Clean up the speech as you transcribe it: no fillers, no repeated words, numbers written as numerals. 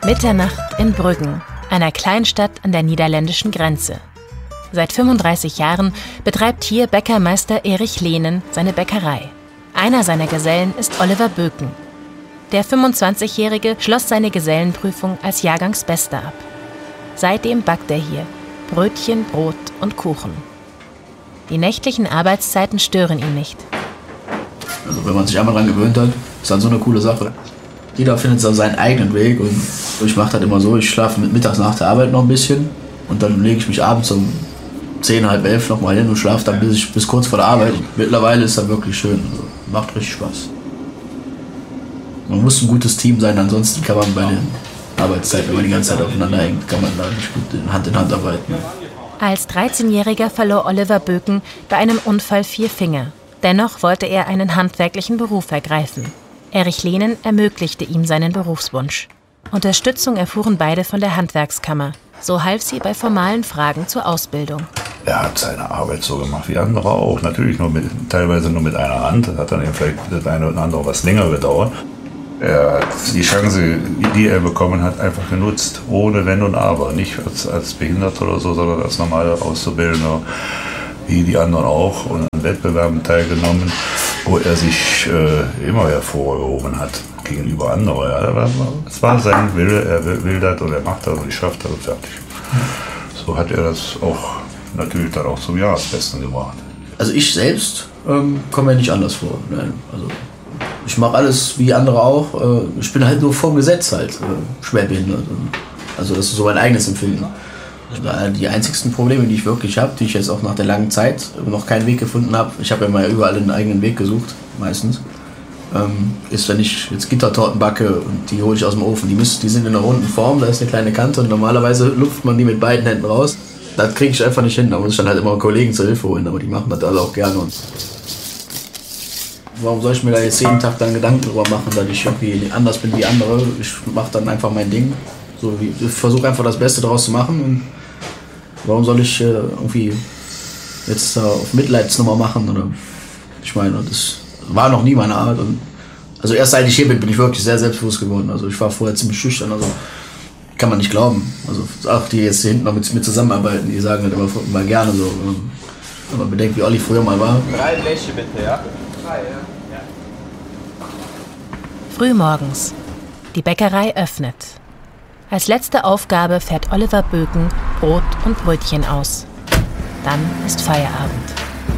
Mitternacht in Brüggen, einer Kleinstadt an der niederländischen Grenze. Seit 35 Jahren betreibt hier Bäckermeister Erich Lehnen seine Bäckerei. Einer seiner Gesellen ist Oliver Böken. Der 25-Jährige schloss seine Gesellenprüfung als Jahrgangsbester ab. Seitdem backt er hier Brötchen, Brot und Kuchen. Die nächtlichen Arbeitszeiten stören ihn nicht. Also wenn man sich einmal daran gewöhnt hat, ist dann so eine coole Sache. Jeder findet so seinen eigenen Weg und ich mache das immer so, ich schlafe mittags nach der Arbeit noch ein bisschen und dann lege ich mich abends um 10, halb 11 noch mal hin und schlafe dann bis kurz vor der Arbeit. Mittlerweile ist das wirklich schön, also macht richtig Spaß. Man muss ein gutes Team sein, ansonsten kann man bei den Arbeitszeiten, wenn man die ganze Zeit aufeinander hängt, kann man da nicht gut Hand in Hand arbeiten. Als 13-Jähriger verlor Oliver Böken bei einem Unfall 4 Finger. Dennoch wollte er einen handwerklichen Beruf ergreifen. Erich Lehnen ermöglichte ihm seinen Berufswunsch. Unterstützung erfuhren beide von der Handwerkskammer. So half sie bei formalen Fragen zur Ausbildung. Er hat seine Arbeit so gemacht wie andere auch. Natürlich teilweise nur mit einer Hand. Das hat dann eben vielleicht das eine oder andere was länger gedauert. Er hat die Chance, die er bekommen hat, einfach genutzt. Ohne Wenn und Aber. Nicht als Behinderter oder so, sondern als normaler Auszubildender, wie die anderen auch. Und an Wettbewerben teilgenommen, wo er sich immer hervorgehoben hat gegenüber anderen. Ja, es war sein Wille, er will das und er macht das und ich schaffe das und fertig. So hat er das auch natürlich dann auch zum Jahresbesten gebracht. Also ich selbst komme mir nicht anders vor. Nein. Also ich mache alles wie andere auch. Ich bin halt nur vom Gesetz halt schwerbehindert. Also das ist so mein eigenes Empfinden. Die einzigsten Probleme, die ich wirklich habe, die ich jetzt auch nach der langen Zeit noch keinen Weg gefunden habe, ich habe ja mal überall einen eigenen Weg gesucht, meistens, ist, wenn ich jetzt Gittertorten backe und die hole ich aus dem Ofen, die sind in einer runden Form, da ist eine kleine Kante und normalerweise lupft man die mit beiden Händen raus. Das kriege ich einfach nicht hin, da muss ich dann halt immer Kollegen zur Hilfe holen, aber die machen das alle auch gerne. Und warum soll ich mir da jetzt jeden Tag dann Gedanken drüber machen, dass ich irgendwie anders bin wie andere? Ich mache dann einfach mein Ding. Ich versuche einfach das Beste daraus zu machen. Und warum soll ich irgendwie jetzt auf Mitleidsnummer machen? Oder ich meine, das war noch nie meine Art. Und also erst seit ich hier bin ich wirklich sehr selbstbewusst geworden. Also ich war vorher ziemlich schüchtern. Also kann man nicht glauben. Also auch die jetzt hier hinten noch mit mir zusammenarbeiten, die sagen das immer gerne so. Wenn man bedenkt, wie Olli früher mal war. 3 Bleche bitte, ja? 3, ja. Frühmorgens. Die Bäckerei öffnet. Als letzte Aufgabe fährt Oliver Böken Brot und Brötchen aus. Dann ist Feierabend.